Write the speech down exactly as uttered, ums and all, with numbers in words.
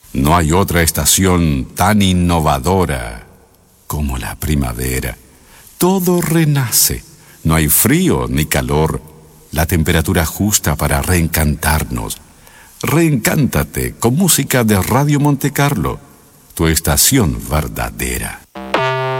No hay otra estación tan innovadora como la primavera. Todo renace. No hay frío ni calor. La temperatura justa para reencantarnos. Reencántate con música de Radio Monte Carlo, tu estación verdadera.